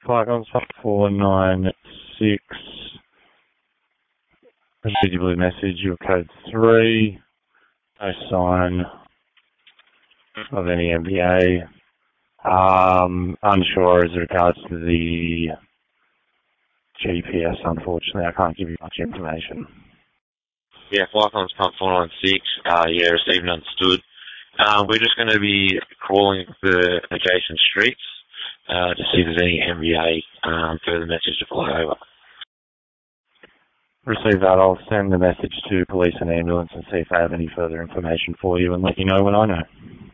Flycons 496. Received your blue message, your code 3. No sign of any MBA. Unsure as regards to the GPS, unfortunately. I can't give you much information. Yeah, Flycons Pump 496. Yeah, received and understood. We're just going to be crawling the adjacent streets to see if there's any MBA further message to fly over. Receive that. I'll send the message to police and ambulance and see if they have any further information for you and let you know when I know.